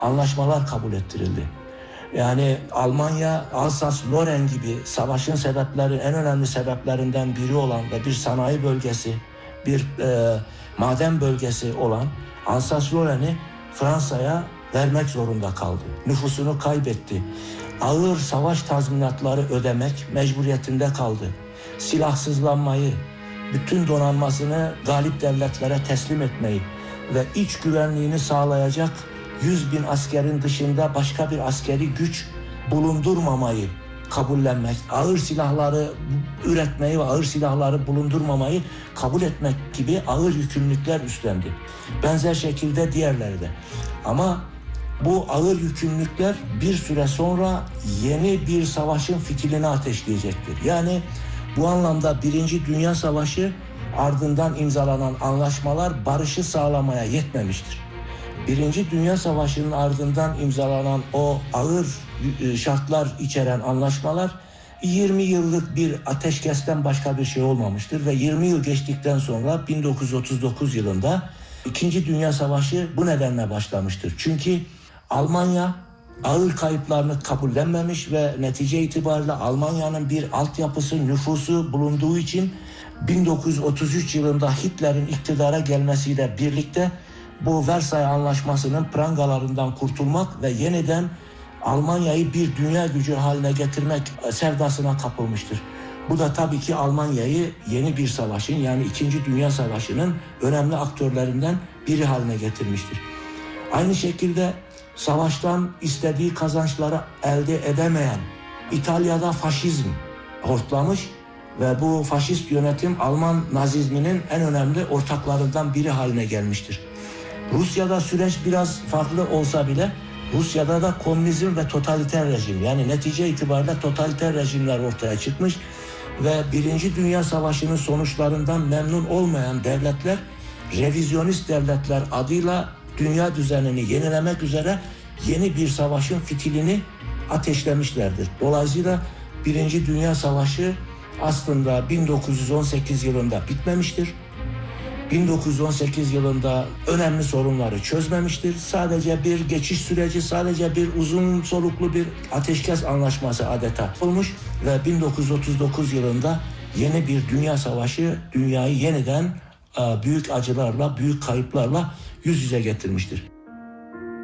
anlaşmalar kabul ettirildi. Yani Almanya, Alsas-Lorraine gibi savaşın sebepleri, en önemli sebeplerinden biri olan ve bir sanayi bölgesi, bir maden bölgesi olan Alsas-Lorraine'i Fransa'ya vermek zorunda kaldı. Nüfusunu kaybetti. Ağır savaş tazminatları ödemek mecburiyetinde kaldı. Silahsızlanmayı, bütün donanmasını galip devletlere teslim etmeyi ve iç güvenliğini sağlayacak 100.000 askerin dışında başka bir askeri güç bulundurmamayı kabullenmek, ağır silahları üretmeyi ve ağır silahları bulundurmamayı kabul etmek gibi ağır yükümlülükler üstlendi. Benzer şekilde diğerleri de. Ama bu ağır yükümlülükler bir süre sonra yeni bir savaşın fitilini ateşleyecektir. Yani bu anlamda Birinci Dünya Savaşı ardından imzalanan anlaşmalar barışı sağlamaya yetmemiştir. Birinci Dünya Savaşı'nın ardından imzalanan o ağır şartlar içeren anlaşmalar 20 yıllık bir ateşkesten başka bir şey olmamıştır ve 20 yıl geçtikten sonra 1939 yılında İkinci Dünya Savaşı bu nedenle başlamıştır. Çünkü Almanya ağır kayıplarını kabullenmemiş ve netice itibariyle Almanya'nın bir altyapısı, nüfusu bulunduğu için 1933 yılında Hitler'in iktidara gelmesiyle birlikte bu Versay Anlaşması'nın prangalarından kurtulmak ve yeniden Almanya'yı bir dünya gücü haline getirmek sevdasına kapılmıştır. Bu da tabii ki Almanya'yı yeni bir savaşın, yani İkinci Dünya Savaşı'nın önemli aktörlerinden biri haline getirmiştir. Aynı şekilde savaştan istediği kazançları elde edemeyen İtalya'da faşizm hortlamış ve bu faşist yönetim Alman nazizminin en önemli ortaklarından biri haline gelmiştir. Rusya'da süreç biraz farklı olsa bile Rusya'da da komünizm ve totaliter rejim, yani netice itibariyle totaliter rejimler ortaya çıkmış ve Birinci Dünya Savaşı'nın sonuçlarından memnun olmayan devletler, revizyonist devletler adıyla dünya düzenini yenilemek üzere yeni bir savaşın fitilini ateşlemişlerdir. Dolayısıyla Birinci Dünya Savaşı aslında 1918 yılında bitmemiştir. 1918 yılında önemli sorunları çözmemiştir. Sadece bir geçiş süreci, sadece bir uzun soluklu bir ateşkes anlaşması adeta olmuş ve 1939 yılında yeni bir dünya savaşı dünyayı yeniden büyük acılarla, büyük kayıplarla yüz yüze getirmiştir.